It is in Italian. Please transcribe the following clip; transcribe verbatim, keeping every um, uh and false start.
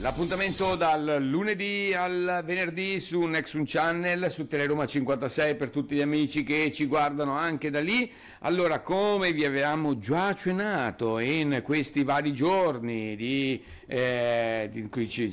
L'appuntamento dal lunedì al venerdì su Nexun Channel, su Teleroma cinquantasei per tutti gli amici che ci guardano anche da lì. Allora, come vi avevamo già accennato in questi vari giorni di, eh, in cui ci,